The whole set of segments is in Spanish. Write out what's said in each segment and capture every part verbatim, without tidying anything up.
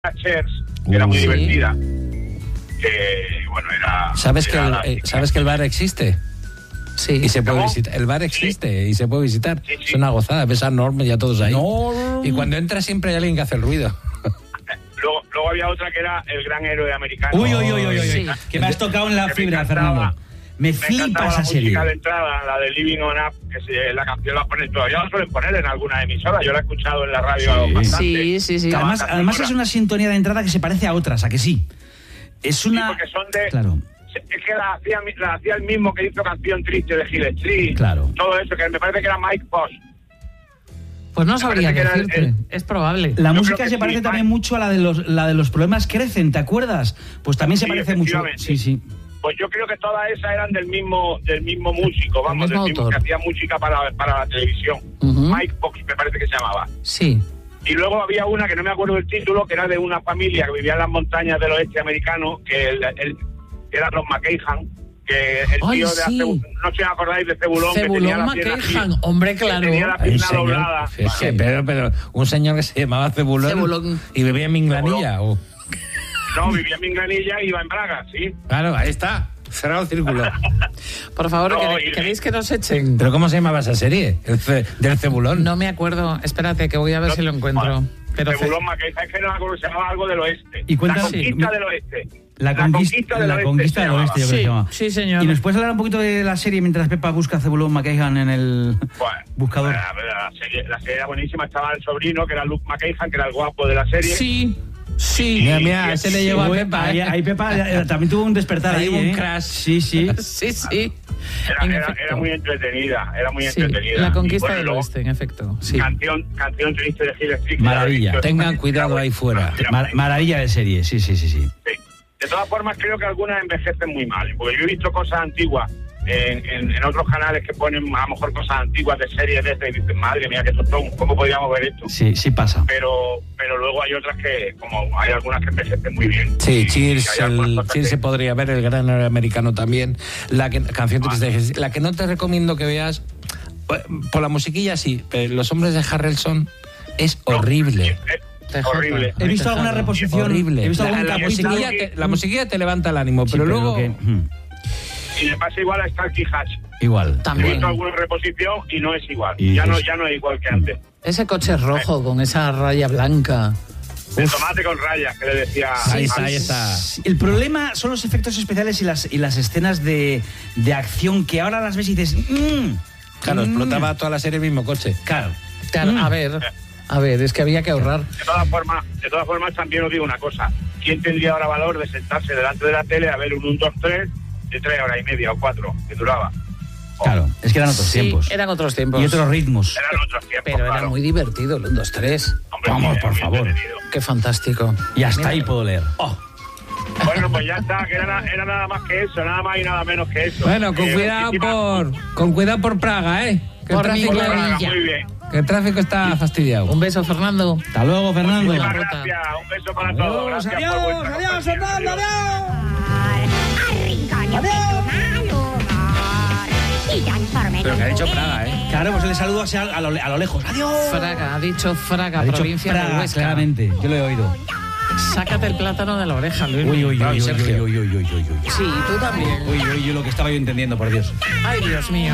Chers, que era muy sí. divertida. Que, bueno, era... ¿Sabes, era que la, el, eh, ¿Sabes que el bar existe? Sí. Y se puede ¿Cómo? visitar. El bar existe sí. y se puede visitar. Sí, sí. Es una gozada, ves a Norm ya todos ahí. No. Y cuando entra siempre hay alguien que hace el ruido. Luego, luego había otra que era El Gran Héroe Americano. Uy, uy, uy, uy, uy. Sí. Que me has tocado en la Que me fibra, encantaba. Fernando. Me Me flipa encantaba esa la serie. música de entrada, la de Living on Up, que se, la canción la ponen todavía, la suelen poner en alguna emisora. Yo la he escuchado en la radio Sí. bastante. Sí, sí, sí. Que además, Bastante además mola. es una sintonía de entrada que se parece a otras, ¿a que sí? Es una... Sí, porque son de... Claro. Es que la hacía, la hacía el mismo que hizo Canción Triste de Hill Street. Claro. Todo eso, que me parece que era Mike Post. Pues no sabría parece que era decirte. el- Es probable. La Yo música creo que se sí, parece Mike. también mucho a la de los la de los problemas crecen, ¿te acuerdas? Pues también se Sí, parece mucho. efectivamente. Sí, sí. Pues yo creo que todas esas eran del mismo del mismo músico, vamos, mismo del mismo autor. que hacía música para, para la televisión. Ujú. Mike Fox me parece que se llamaba. Sí. Y luego había una que no me acuerdo del título, que era de una familia que vivía en las montañas del oeste americano, que el, el- eran los McKayhan, que el Ay, tío de sí. Cebu- no sé si os acordáis de Cebulón, que tenía Cebulón la pierna así, McKayhan. Hombre, que claro. tenía la Un pierna señor, doblada. es que, pero, pero un señor que se llamaba Cebulón, Cebulón. y vivía en Minglanilla. o- No, vivía en Mingranilla y iba en Braga, sí. Claro, ahí está. Cerrado el círculo. Por favor, No, ¿queréis, y- ¿queréis que nos echen? ¿Pero cómo se llamaba esa serie? El ce- del Cebulón. No me acuerdo. Espérate, que voy a ver No, si lo encuentro. Pero Cebulón McKayhan, es que no me acuerdo, se llamaba algo del oeste. Y cuenta- la conquista sí. del oeste. La conquista, del la oeste conquista se del oeste, yo creo que se Sí, llama. sí, señor. ¿Y nos puedes hablar un poquito de la serie mientras Pepa busca a Cebulón McKayhan en el Bueno, buscador? La, la serie, la serie era buenísima, estaba el sobrino, que era Luke McKayhan, que era el guapo de la serie. Sí, sí. Mira, mira, ese le llegó a Uy, Pepa. ahí, ¿eh? ahí Pepa eh, también tuvo un despertar Ahí ahí, hubo un ¿eh? crash. Sí, sí. Sí, sí. Era, En era, efecto. era muy entretenida, era muy Sí, entretenida. la conquista Y bueno, del luego, oeste, en efecto. Sí. Canción, canción triste de Hill Street. Maravilla. Era- Tengan cuidado ahí fuera. Era Mar- muy- maravilla de serie, sí, sí, sí, sí. sí. De todas formas, creo que algunas envejecen muy mal, porque yo he visto cosas antiguas en, en, en otros canales que ponen a lo mejor cosas antiguas de series de estas y dicen, madre mía, que tostón, ¿cómo podríamos ver esto? Sí, sí pasa. Pero pero luego hay otras que, como hay algunas que envejecen muy bien. Sí, Y- Cheers, y hay algunas el, cosas Cheers que- se podría ver, el gran héroe americano también. La que, canción triste. La que no te recomiendo que veas, eh, por la musiquilla sí, pero Los hombres de Harrelson es horrible. Es T J. horrible. He visto alguna Tejado. reposición, Horrible. he visto La, algún la capítulo. musiquilla te, la musiquilla te levanta el ánimo, Sí, pero, luego... que, mm, Y le pasa igual a Starkey Hatch. igual. He También. visto alguna reposición y no es igual. Y ya no dices- ya no es igual que antes. Ese coche rojo con esa raya blanca. De tomate con rayas, que le decía. Ahí está, Hatch. ahí está. El problema son los efectos especiales y las, y las escenas de, de acción que ahora las ves y dices... mm, Claro, mm, explotaba toda la serie el mismo coche. Claro. Claro, Mm. a ver, a ver, es que había que ahorrar. De todas formas, de todas formas también os digo una cosa. ¿Quién tendría ahora valor de sentarse delante de la tele a ver un uno, dos, tres de tres horas y media o cuatro que duraba? Oh, Claro, es que eran otros Sí, tiempos. eran otros tiempos. Y otros ritmos. Eran otros tiempos. Pero era claro. muy divertido, el uno, dos, tres. Hombre, Vamos, era por muy favor. entretenido. Qué fantástico. Y hasta Mira, ahí puedo leer. Oh, Bueno, pues ya está, que era, era nada más que eso, nada más y nada menos que eso. Bueno, con Eh, cuidado muchísimas- por con cuidado por Praga, ¿eh? Que el Por tráfico, mi Por Praga, Maravilla. muy bien. que el tráfico está fastidiado. un beso, Fernando. Hasta luego, Fernando. Muchísimas Ruta. gracias, un beso para todos. Gracias adiós, por vuestra adiós, compañía. Fernando, Adiós. Pero que ha dicho Praga, ¿eh? Claro, pues le saludo así a, a, lo, a lo lejos. ¡Adiós! Fraga, ha dicho Fraga, Ha dicho provincia Praga, de Huesca. claramente. Yo lo he oído. Sácate el plátano de la oreja, Luis. Uy, uy, uy, Ay, uy, uy, Sergio. uy, uy, uy, uy, uy. Sí, tú también. Uy, uy, uy, lo que estaba yo entendiendo, por Dios. Ay, Dios mío.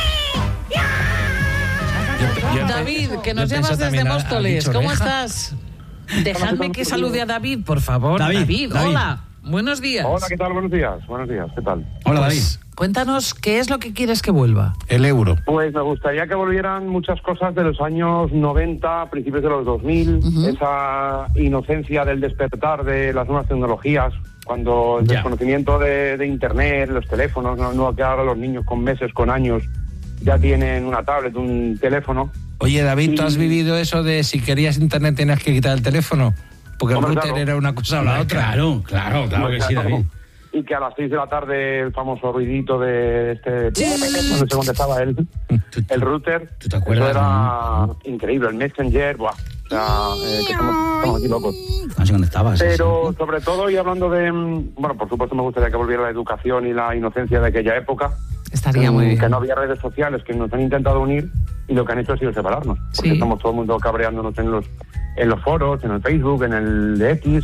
Yo- yo- David, que nos yo llamas pienso desde también, ha- ha Móstoles. dicho ¿Cómo oreja. estás? Dejadme que salude a David, por favor. David, David, David. hola. Buenos días. Hola, ¿qué tal? Buenos días. Buenos días, ¿qué tal? Hola, David. Pues, cuéntanos qué es lo que quieres que vuelva. El euro. Pues me gustaría que volvieran muchas cosas de los años noventa, principios de los dos mil, Ujú. esa inocencia del despertar de las nuevas tecnologías, cuando el Ya. desconocimiento de, de Internet, los teléfonos, no, no que ahora los niños con meses, con años, ya tienen una tablet, un teléfono. Oye, David, ¿tú has vivido eso de si querías internet tenías que quitar el teléfono? Porque el Hombre, router claro. era una cosa o la otra. Claro, claro, claro que sí, David. Y que a las seis de la tarde el famoso ruidito de este... No sé dónde estaba él. El router. ¿Tú te acuerdas? Eso era increíble. El Messenger, buah. O sea, eh, que estamos, estamos aquí locos. No sé dónde estabas. Pero sobre todo, y hablando de... mm, Bueno, por supuesto me gustaría que volviera la educación y la inocencia de aquella época. Estaría Mm, muy bien. Que no había redes sociales que nos han intentado unir y lo que han hecho ha sido separarnos. Porque Sí. estamos todo el mundo cabreándonos en los en los foros, en el Facebook, en el de X,